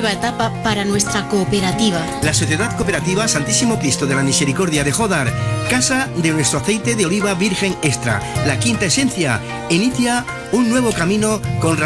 nueva etapa para nuestra cooperativa. La Sociedad Cooperativa Santísimo Cristo de la Misericordia de Jódar, casa de nuestro aceite de oliva virgen extra, la quinta esencia, inicia un nuevo camino con